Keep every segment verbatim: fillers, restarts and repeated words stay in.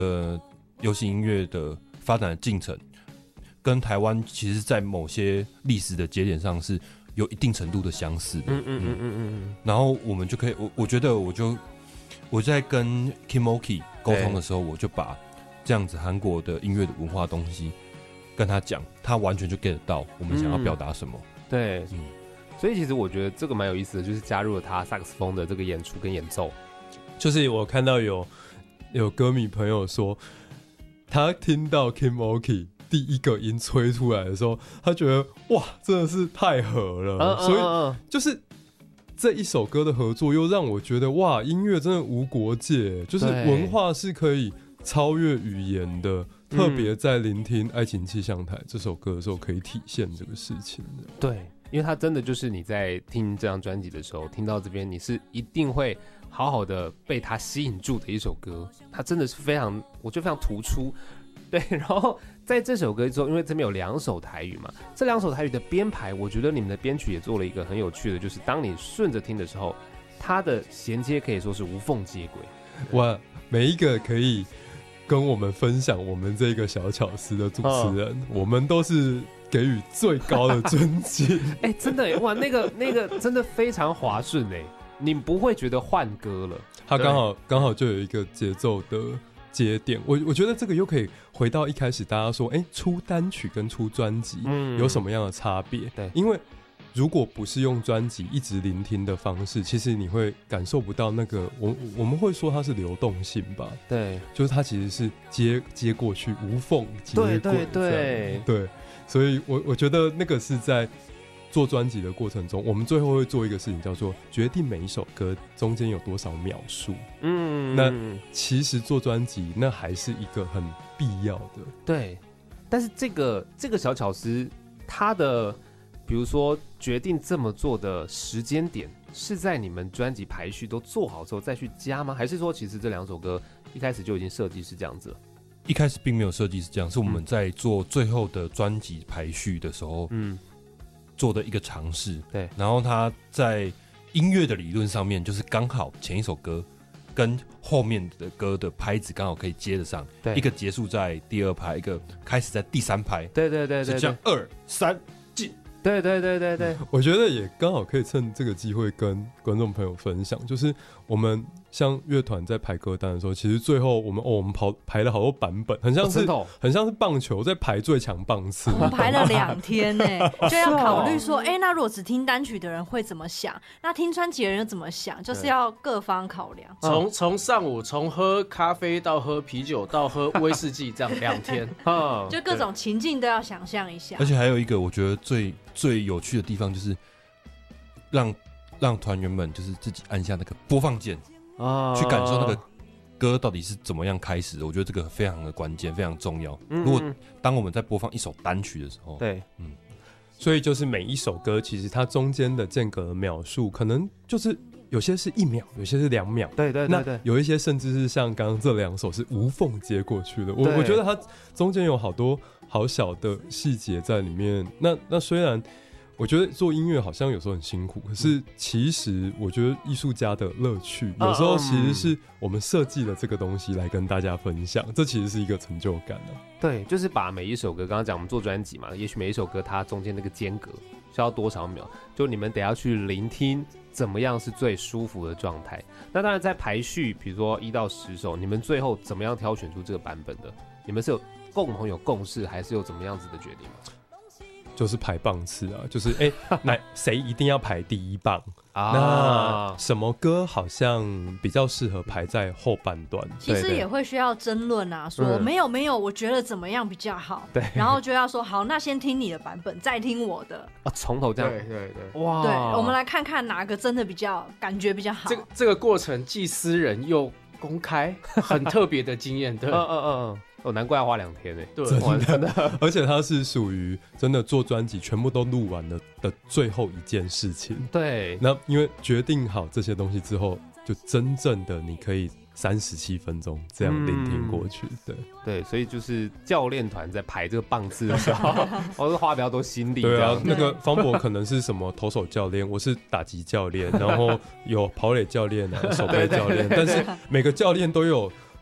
呃流行音乐的发展的进程，跟台湾其实在某些历史的节点上是有一定程度的相似的。嗯嗯嗯嗯嗯。然后我们就可以，我我觉得我就我在跟 Kimoki 沟通的时候，我就把这样子韩国的音乐的文化东西跟他讲，他完全就 get 到我们想要表达什么。 嗯、对，嗯。所以其实我觉得这个蛮有意思的，就是加入了他萨克斯风的这个演出跟演奏。 就是我看到有有歌迷朋友说，他听到 Kimoki 第一个音吹出来的时候，他觉得哇，真的是太合了。嗯、所以就是这一首歌的合作，又让我觉得哇，音乐真的无国界，就是文化是可以超越语言的。特别在聆听《爱情气象台》这首歌的时候，可以体现这个事情的。 对，因为它真的就是你在听这张专辑的时候，听到这边你是一定会好好的被它吸引住的一首歌。它真的是非常，我觉得非常突出。对，然后在这首歌之后，因为这边有两首台语嘛，这两首台语的编排，我觉得你们的编曲也做了一个很有趣的，就是当你顺着听的时候，它的衔接可以说是无缝接轨。 哇，每一个可以跟我们分享我们这个小巧思的主持人，哦、我们都是给予最高的尊敬。 哎、欸，真的耶，哇，那个那个真的非常滑顺哎，你不会觉得换歌了。 他刚好刚好就有一个节奏的节点，我我觉得这个又可以回到一开始大家说，哎、欸，出单曲跟出专辑有什么样的差别？对，因为如果不是用专辑一直聆听的方式，其实你会感受不到那个我我们会说它是流动性吧？对，就是它其实是接接过去无缝接轨，对对对对，所以我我觉得那个是在做专辑的过程中，我们最后会做一个事情，叫做决定每一首歌中间有多少秒数。嗯，那其实做专辑那还是一个很必要的。 对，但是这个这个小巧思，它的比如说决定这么做的时间点，是在你们专辑排序都做好之后再去加吗？还是说其实这两首歌一开始就已经设计是这样子了？ 一开始并没有设计是这样，是我们在做最后的专辑排序的时候，嗯，做的一个尝试。对，然后它在音乐的理论上面，就是刚好前一首歌跟后面的歌的拍子刚好可以接得上，对，一个结束在第二拍，一个开始在第三拍。 对对对 对, 对， 是这样，二三进。 对对对对对， 我觉得也刚好可以趁这个机会跟观众朋友分享，就是我们像乐团在排歌单的时候，其实最后我们哦，我们跑排了好多版本，很像是、哦、很像是棒球在排最强棒次。 我们排了两天呢，就要考虑说，哎、欸，那如果只听单曲的人会怎么想？那听专辑的人又怎么想？就是要各方考量。 从从上午从喝咖啡到喝啤酒到喝威士忌，这样两天， 就各种情境都要想象一下。 而且还有一个我觉得最最有趣的地方，就是让让团员们就是自己按下那个播放键。啊、去感受那个歌到底是怎么样开始的，我觉得这个非常的关键，非常重要。嗯嗯，如果当我们在播放一首单曲的时候， 对，嗯，所以就是每一首歌其实它中间的间隔的秒数，可能就是有些是一秒，有些是两秒， 对对对对， 那有一些甚至是像刚刚这两首是无缝接过去的。我我觉得它中间有好多好小的细节在里面。那那虽然我觉得做音乐好像有时候很辛苦，可是其实我觉得艺术家的乐趣有时候其实是我们设计了这个东西来跟大家分享，这其实是一个成就感啊。 对，就是把每一首歌，刚刚讲我们做专辑嘛，也许每一首歌它中间那个间隔需要多少秒，就你们得要去聆听怎么样是最舒服的状态。那当然在排序，比如说一到十首，你们最后怎么样挑选出这个版本的？你们是有共同有共识，还是有怎么样子的决定吗？ 就是排棒次啊，就是哎，那、欸、谁一定要排第一棒啊？那什么歌好像比较适合排在后半段？ 其实也会需要争论啊，说、嗯、没有没有，我觉得怎么样比较好？对，然后就要说好，那先听你的版本，再听我的啊，从头这样。 对对对， 哇！对，我们来看看哪个真的比较感觉比较好。 这个这个过程既私人又公开，很特别的经验。对， 嗯嗯嗯。哦，难怪要花两天呢。 对，真的，而且它是属于真的做专辑全部都录完了的最后一件事情。 对， 那因为决定好这些东西之后，就真正的你可以三十七分钟这样聆听过去。嗯、对对，所以就是教练团在排这个棒次的时候，我是花比较多心力。 对啊，那个方博可能是什么投手教练，我是打击教练，然后有跑垒教练啊、守备教练，但是每个教练都有。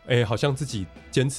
哎、好像自己坚持